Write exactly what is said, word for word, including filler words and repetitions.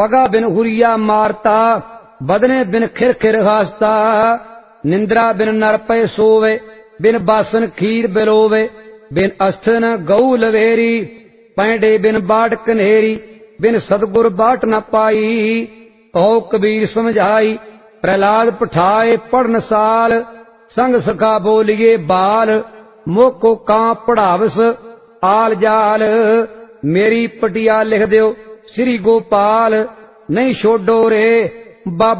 पगा बिन हुरिया मारता, बदने बिन खिर खिर हासता। निंद्रा बिन नर पय सोवे, बिन बासन खीर बिलोवे। बिन अस्थन गऊ लवेरी, पैंडे बिन बाट कन्हेरी। बिन सतगुर बाट न पाई, कहो कबीर समझाई। प्रहलाद पठाए पढ़न साल, संग सखा बोलिए बाल। मोको कां पढ़ावस आल जाल, मेरी पटिया लिख दियो श्री गोपाल। नहीं छोड़ो रे बाबा